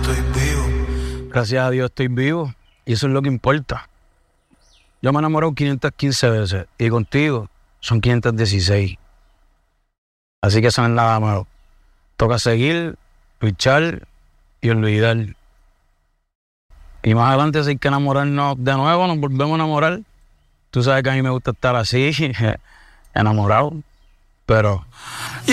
estoy vivo. Gracias a Dios estoy vivo y eso es lo que importa. Yo me he enamorado 515 veces y contigo son 516. Así que eso no es nada malo. Toca seguir, luchar y olvidar. Y más adelante, si hay que enamorarnos de nuevo, nos volvemos a enamorar. Tú sabes que a mí me gusta estar así, enamorado, pero